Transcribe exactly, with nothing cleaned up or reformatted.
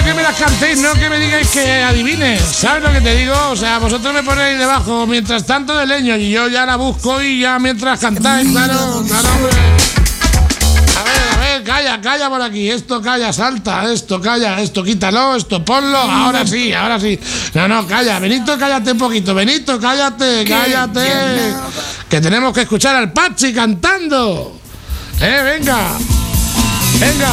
que me las cantéis, no que me digáis que adivines. ¿Sabes lo que te digo? O sea, vosotros me ponéis debajo mientras tanto de leño y yo ya la busco y ya mientras cantáis, claro, claro, hombre. A ver, a ver, calla, calla por aquí. Esto calla, salta, esto calla, esto quítalo, esto ponlo. Ahora sí, ahora sí. No, no, calla. Benito, cállate un poquito. Benito, cállate, cállate. Que tenemos que escuchar al Pachi cantando. Eh, venga. Venga.